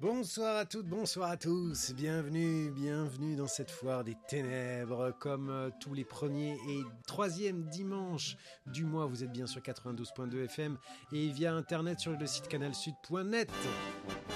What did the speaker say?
Bonsoir à toutes, bonsoir à tous, bienvenue dans cette foire des ténèbres, comme tous les premiers et troisièmes dimanches du mois. Vous êtes bien sur 92.2 FM et via internet sur le site canalsud.net.